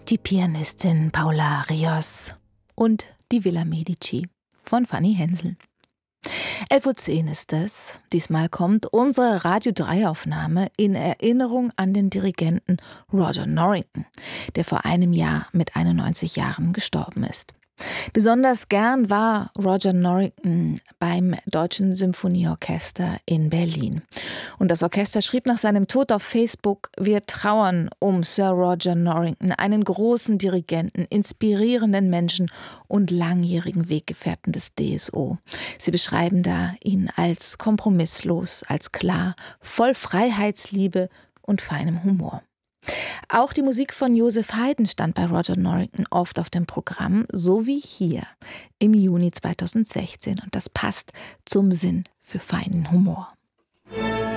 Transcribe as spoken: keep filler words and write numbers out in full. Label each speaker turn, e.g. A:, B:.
A: Die Pianistin Paula Rios und die Villa Medici von Fanny Hensel. elf Uhr zehn ist es. Diesmal kommt unsere Radio drei Aufnahme in Erinnerung an den Dirigenten Roger Norrington, der vor einem Jahr mit einundneunzig Jahren gestorben ist. Besonders gern war Roger Norrington beim Deutschen Symphonieorchester in Berlin. Und das Orchester schrieb nach seinem Tod auf Facebook: Wir trauern um Sir Roger Norrington, einen großen Dirigenten, inspirierenden Menschen und langjährigen Weggefährten des D S O. Sie beschreiben da ihn als kompromisslos, als klar, voll Freiheitsliebe und feinem Humor. Auch die Musik von Joseph Haydn stand bei Roger Norrington oft auf dem Programm, so wie hier im Juni zweitausendsechzehn. Und das passt zum Sinn für feinen Humor.